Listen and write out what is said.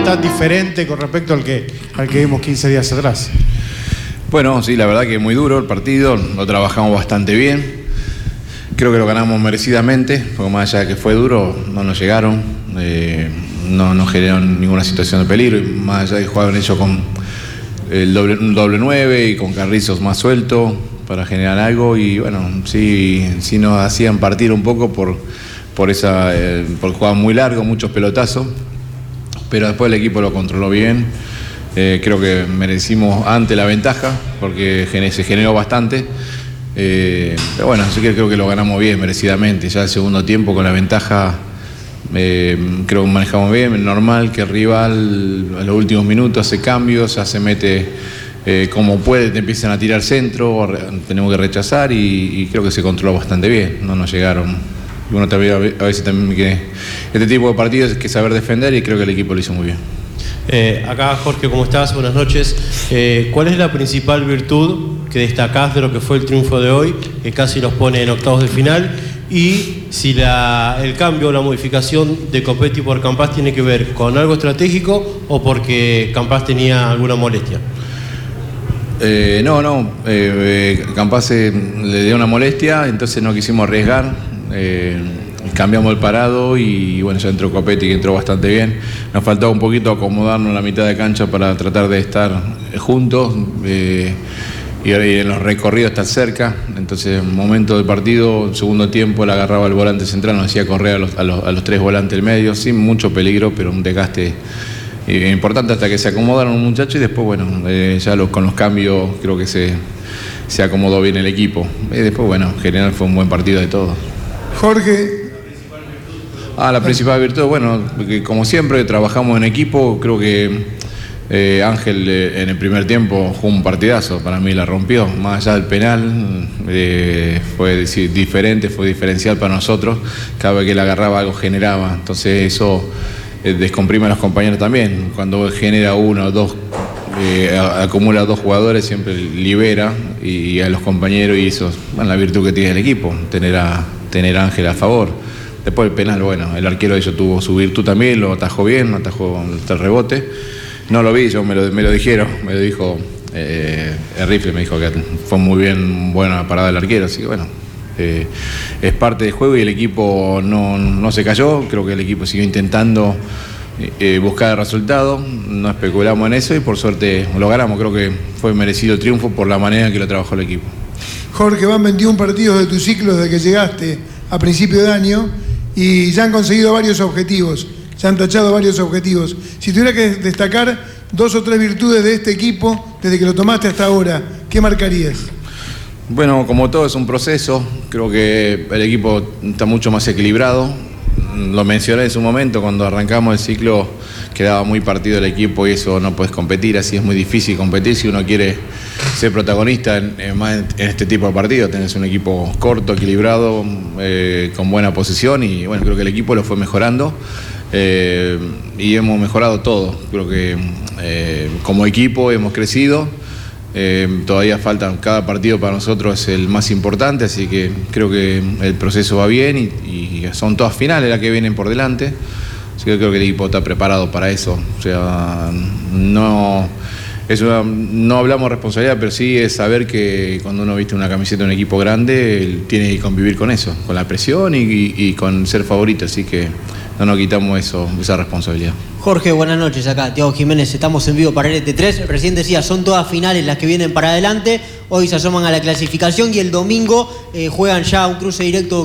está diferente con respecto al que vimos 15 días atrás. Bueno, sí, la verdad que es muy duro el partido, lo trabajamos bastante bien. Creo que lo ganamos merecidamente, porque más allá de que fue duro, no nos llegaron, no nos generaron ninguna situación de peligro, y más allá de que jugaban ellos con un doble 9 y con Carrizos más suelto para generar algo, y bueno, sí nos hacían partir un poco porque jugaban muy largo, muchos pelotazos, pero después el equipo lo controló bien. Creo que merecimos antes la ventaja porque se generó bastante, pero bueno, así que creo que lo ganamos bien, merecidamente. Ya el segundo tiempo con la ventaja creo que manejamos bien. Es normal que el rival a los últimos minutos hace cambios, ya se mete como puede, te empiezan a tirar centro, tenemos que rechazar, y creo que se controló bastante bien, no nos llegaron. Y bueno, también, a veces también que este tipo de partidos hay que saber defender, y creo que el equipo lo hizo muy bien. Acá Jorge, ¿cómo estás? Buenas noches. ¿Cuál es la principal virtud que destacás de lo que fue el triunfo de hoy, que casi los pone en octavos de final? Y si el cambio o la modificación de Copetti por Campaz tiene que ver con algo estratégico o porque Campaz tenía alguna molestia. Campaz le dio una molestia, entonces no quisimos arriesgar. Cambiamos el parado y bueno, ya entró Copetti, que entró bastante bien. Nos faltaba un poquito acomodarnos en la mitad de cancha para tratar de estar juntos y en los recorridos estar cerca. Entonces, en el momento del partido, en segundo tiempo, él agarraba el volante central, nos hacía correr a los tres volantes del medio, sin mucho peligro, pero un desgaste importante hasta que se acomodaron los muchachos, y después, bueno, con los cambios creo que se acomodó bien el equipo. Y después, bueno, en general fue un buen partido de todos. Jorge. La principal virtud, bueno, que como siempre trabajamos en equipo. Creo que Ángel en el primer tiempo jugó un partidazo, para mí la rompió, más allá del penal, fue diferente, fue diferencial para nosotros. Cada vez que él agarraba algo generaba, entonces eso descomprime a los compañeros también. Cuando genera uno o dos, acumula dos jugadores, siempre libera y a los compañeros, y eso es la virtud que tiene el equipo, tener a Ángel a favor. Después el penal, bueno, el arquero de ellos tuvo su virtud también, lo atajó bien, atajó el rebote. No lo vi, me lo dijeron, me lo dijo el rifle, me dijo que fue muy bien, buena parada del arquero, así que bueno, es parte del juego, y el equipo no se cayó. Creo que el equipo siguió intentando buscar el resultado, no especulamos en eso y por suerte lo ganamos. Creo que fue merecido el triunfo por la manera en que lo trabajó el equipo. Jorge, van 21 partidos de tu ciclo desde que llegaste a principio de año y ya han conseguido varios objetivos, se han tachado varios objetivos. Si tuviera que destacar 2 o 3 virtudes de este equipo desde que lo tomaste hasta ahora, ¿qué marcarías? Bueno, como todo es un proceso, creo que el equipo está mucho más equilibrado. Lo mencioné en su momento, cuando arrancamos el ciclo quedaba muy partido el equipo, y eso no puedes competir, así es muy difícil competir si uno quiere ser protagonista en este tipo de partidos. Tenés un equipo corto, equilibrado, con buena posición, y bueno, creo que el equipo lo fue mejorando y hemos mejorado todo. Creo que como equipo hemos crecido. Todavía falta, cada partido para nosotros es el más importante, así que creo que el proceso va bien y son todas finales las que vienen por delante, así que creo que el equipo está preparado para eso. O sea, no hablamos de responsabilidad, pero sí es saber que cuando uno viste una camiseta de un equipo grande, él tiene que convivir con eso, con la presión y con ser favorito, así que no nos quitamos esa responsabilidad. Jorge, buenas noches, acá Thiago Jiménez, estamos en vivo para LT3. Recién decía, son todas finales las que vienen para adelante, hoy se asoman a la clasificación y el domingo juegan ya un cruce directo